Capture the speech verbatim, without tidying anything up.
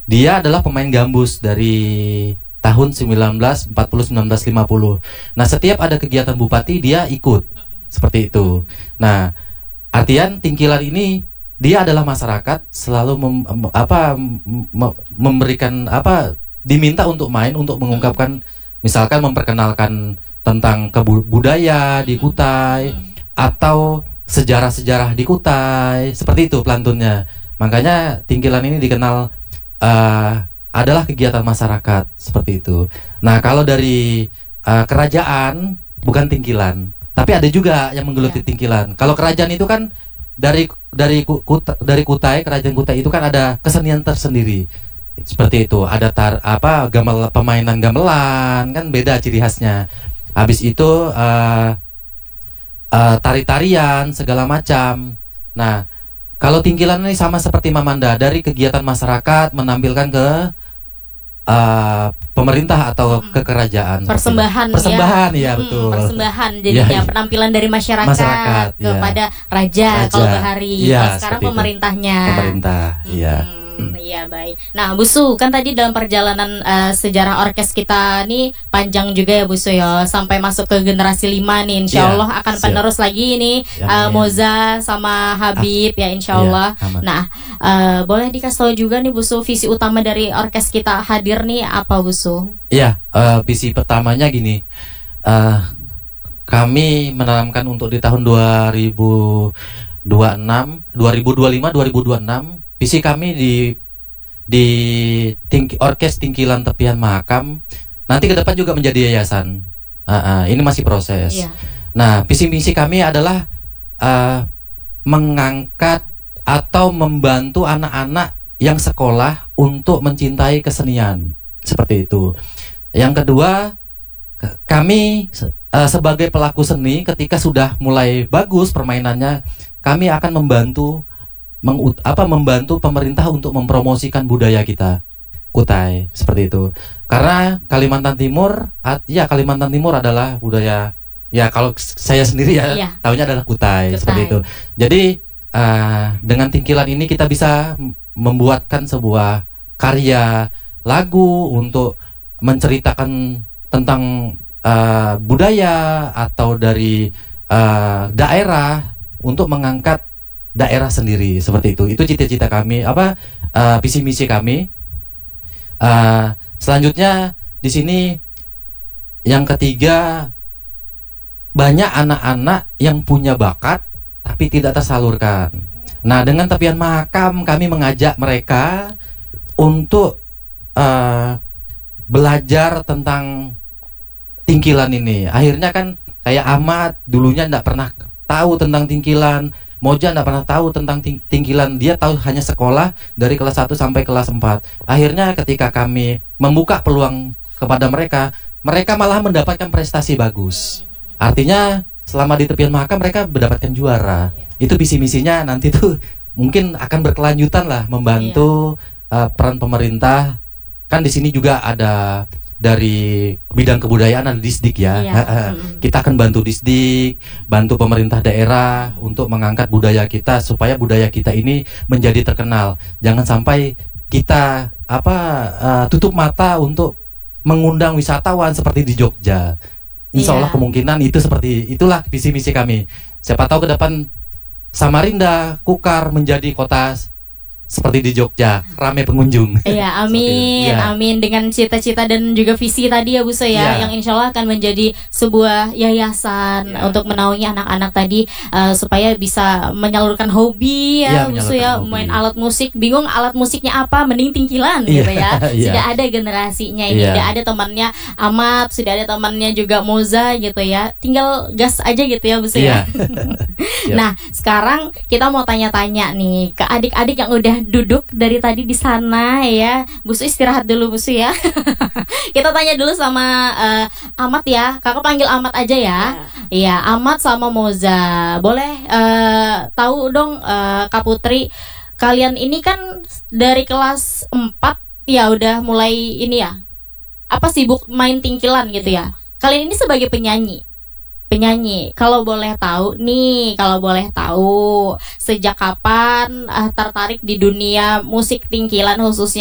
Dia adalah pemain gambus dari tahun sembilan belas empat puluh sembilan belas lima puluh. Nah, setiap ada kegiatan bupati dia ikut. Seperti itu. Nah, artian Tingkilan ini dia adalah masyarakat selalu mem, apa mem, memberikan apa diminta untuk main untuk mengungkapkan, misalkan memperkenalkan tentang kebudaya di Kutai atau sejarah-sejarah di Kutai, seperti itu pelantunnya. Makanya Tingkilan ini dikenal uh, adalah kegiatan masyarakat seperti itu. Nah, kalau dari uh, kerajaan bukan Tingkilan, tapi ada juga yang menggeluti yeah. Tingkilan. Kalau kerajaan itu kan dari dari Kutai, dari Kutai, kerajaan Kutai itu kan ada kesenian tersendiri. Seperti itu, ada tar, apa gamel, pemainan gamelan kan beda ciri khasnya. Habis itu uh, uh, tari-tarian segala macam. Nah, kalau Tingkilan ini sama seperti Mamanda, dari kegiatan masyarakat menampilkan ke uh, pemerintah atau ke kerajaan. Persembahan, persembahan ya, ya betul. Hmm, persembahan jadinya ya, penampilan dari masyarakat, masyarakat kepada ya. Raja, Raja kalau Bahari. Ya, oh, sekarang pemerintahnya. Itu. Pemerintah, iya. Hmm. Iya baik. Nah Bu Su, kan tadi dalam perjalanan uh, sejarah orkes kita nih panjang juga ya Bu Su ya, sampai masuk ke generasi lima nih. Insya Allah ya, akan siap. Penerus lagi nih ya, uh, Moza sama Habib ah, ya Insya Allah. Ya, nah uh, boleh dikasih tahu juga nih Bu Su, visi utama dari orkes kita hadir nih apa Bu Su? Iya, uh, visi pertamanya gini. Uh, kami menanamkan untuk di tahun dua ribu dua puluh enam, dua ribu dua puluh lima, dua ribu dua puluh enam. Visi kami di di Tingki, Orkes Tingkilan Tepian Mahakam nanti ke depan juga menjadi yayasan. Uh, uh, ini masih proses. Yeah. Nah, visi misi kami adalah uh, mengangkat atau membantu anak-anak yang sekolah untuk mencintai kesenian, seperti itu. Yang kedua, kami uh, sebagai pelaku seni ketika sudah mulai bagus permainannya, kami akan membantu Mengut, apa membantu pemerintah untuk mempromosikan budaya kita Kutai, seperti itu. Karena Kalimantan Timur, at, ya Kalimantan Timur adalah budaya, ya kalau saya sendiri ya iya. tahunya adalah Kutai, Kutai, seperti itu. Jadi uh, dengan Tingkilan ini kita bisa membuatkan sebuah karya lagu untuk menceritakan tentang uh, budaya atau dari uh, daerah untuk mengangkat daerah sendiri, seperti itu. Itu cita-cita kami, apa uh, visi misi kami. Uh, selanjutnya di sini yang ketiga, banyak anak-anak yang punya bakat tapi tidak tersalurkan. Nah, dengan Tepian Mahakam kami mengajak mereka untuk uh, belajar tentang Tingkilan ini. Akhirnya kan kayak Ahmad dulunya tidak pernah tahu tentang Tingkilan. Moja tidak pernah tahu tentang ting Tingkilan, dia tahu hanya sekolah dari kelas satu sampai kelas empat. Akhirnya ketika kami membuka peluang kepada mereka, mereka malah mendapatkan prestasi bagus. Artinya selama di Tepian Mahakam mereka mendapatkan juara. Itu visi misinya nanti tuh mungkin akan berkelanjutan lah, membantu uh, peran pemerintah. Kan di sini juga ada dari bidang kebudayaan, ada Disdik ya. Iya. Kita akan bantu Disdik, bantu pemerintah daerah untuk mengangkat budaya kita supaya budaya kita ini menjadi terkenal. Jangan sampai kita apa uh, tutup mata untuk mengundang wisatawan seperti di Jogja. Insya Allah iya. kemungkinan itu seperti itulah visi misi kami. Siapa tahu ke depan Samarinda, Kukar menjadi kota seperti di Jogja, ramai pengunjung. Iya, amin, ya. amin. Dengan cita-cita dan juga visi tadi ya Bu Su ya, ya, yang insya Allah akan menjadi sebuah yayasan ya. untuk menaungi anak-anak tadi uh, supaya bisa menyalurkan hobi ya, ya Bu Su ya, hobi. main alat musik. Bingung alat musiknya apa, mending Tingkilan ya. gitu ya. ya. Sudah ada generasinya ini, ya. sudah ada temannya Amat, sudah ada temannya juga Moza gitu ya. Tinggal gas aja gitu ya Bu Su ya. ya. Nah, sekarang kita mau tanya-tanya nih ke adik-adik yang udah duduk dari tadi di sana ya. Bu Su istirahat dulu Bu Su ya. Kita tanya dulu sama uh, Amat ya. Kakak panggil Amat aja ya. Iya, ya, Amat sama Moza. Boleh uh, tahu dong uh, Kak Putri, kalian ini kan dari kelas empat ya udah mulai ini ya. Apa sibuk main Tingkilan gitu ya. Kalian ini sebagai penyanyi. Penyanyi, kalau boleh tahu nih, kalau boleh tahu sejak kapan uh, tertarik di dunia musik Tingkilan khususnya